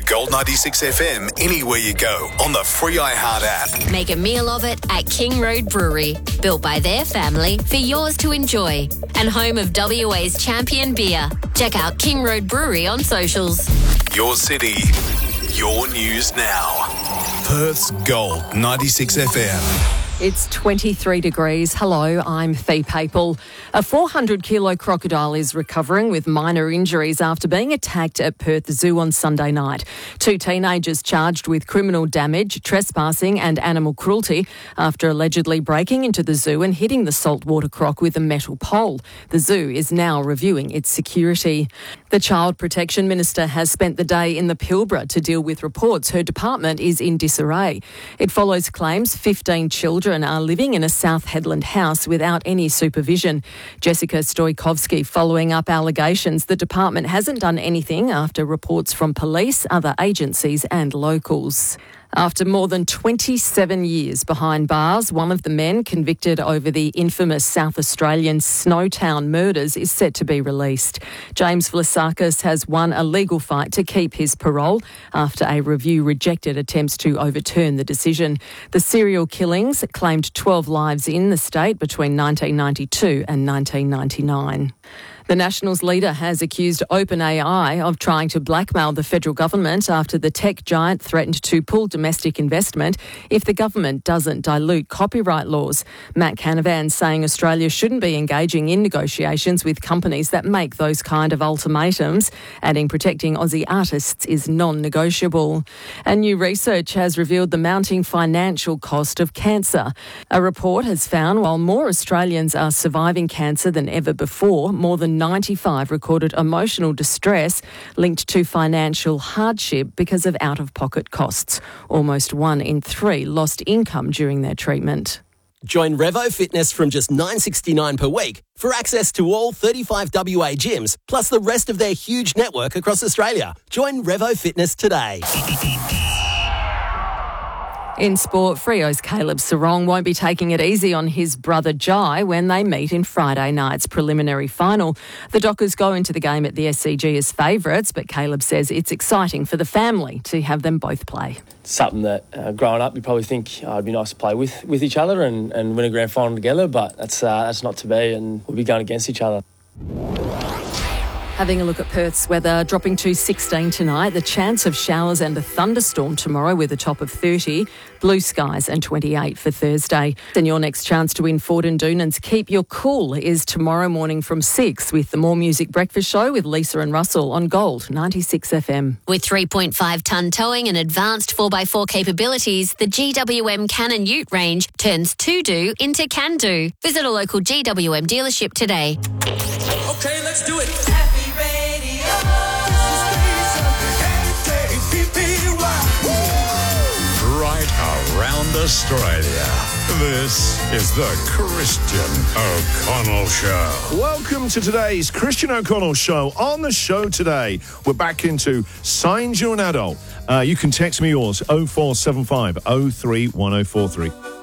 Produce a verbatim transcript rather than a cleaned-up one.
Gold ninety-six F M anywhere you go on the free iHeart app. Make a meal of it at King Road Brewery, built by their family for yours to enjoy, and home of W A's champion beer. Check out King Road Brewery on socials. Your city, your news now. Perth's Gold ninety-six F M. It's twenty-three degrees. Hello, I'm Fee Papel. A four hundred kilo crocodile is recovering with minor injuries after being attacked at Perth Zoo on Sunday night. Two teenagers charged with criminal damage, trespassing and animal cruelty after allegedly breaking into the zoo and hitting the saltwater croc with a metal pole. The zoo is now reviewing its security. The Child Protection Minister has spent the day in the Pilbara to deal with reports her department is in disarray. It follows claims fifteen children are living in a South Headland house without any supervision. Jessica Stojkovski following up allegations the department hasn't done anything after reports from police, other agencies and locals. After more than twenty-seven years behind bars, one of the men convicted over the infamous South Australian Snowtown murders is set to be released. James Vlasakis has won a legal fight to keep his parole after a review rejected attempts to overturn the decision. The serial killings claimed twelve lives in the state between nineteen ninety-two and nineteen ninety-nine. The Nationals leader has accused OpenAI of trying to blackmail the federal government after the tech giant threatened to pull domestic investment if the government doesn't dilute copyright laws. Matt Canavan saying Australia shouldn't be engaging in negotiations with companies that make those kind of ultimatums, adding protecting Aussie artists is non-negotiable. And new research has revealed the mounting financial cost of cancer. A report has found while more Australians are surviving cancer than ever before, more than ninety-five recorded emotional distress linked to financial hardship because of out-of-pocket costs. Almost one in three lost income during their treatment. Join Revo Fitness from just nine dollars sixty-nine per week for access to all thirty-five W A gyms, plus the rest of their huge network across Australia. Join Revo Fitness today. In sport, Freo's Caleb Sarong won't be taking it easy on his brother Jai when they meet in Friday night's preliminary final. The Dockers go into the game at the S C G as favourites, but Caleb says it's exciting for the family to have them both play. Something that uh, growing up you probably think oh, it'd be nice to play with, with each other and, and win a grand final together, but that's uh, that's not to be, and we'll be going against each other. Having a look at Perth's weather, dropping to sixteen tonight. The chance of showers and a thunderstorm tomorrow with a top of thirty. Blue skies and twenty-eight for Thursday. Then your next chance to win Ford and Dunans Keep Your Cool is tomorrow morning from six with the More Music Breakfast Show with Lisa and Russell on Gold ninety-six F M. With three point five tonne towing and advanced four by four capabilities, the G W M Cannon Ute range turns to-do into can-do. Visit a local G W M dealership today. Okay, let's do it. Right around Australia. This is the Christian O'Connell Show. Welcome to today's Christian O'Connell Show. On the show today, we're back into Signs You're an Adult. Uh, you can text me yours, oh four seven five oh three one oh four three.